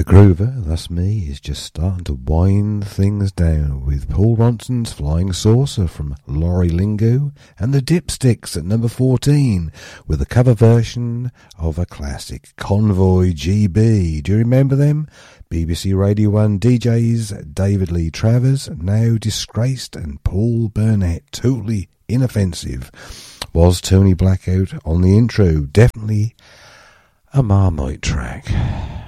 The Groover, that's me, is just starting to wind things down with Paul Ronson's Flying Saucer from Laurie Lingo and the Dipsticks at number 14 with a cover version of a classic, Convoy GB. Do you remember them? BBC Radio 1 DJs David Lee Travers, now disgraced, and Paul Burnett, totally inoffensive. Was Tony Blackout on the intro? Definitely a Marmite track.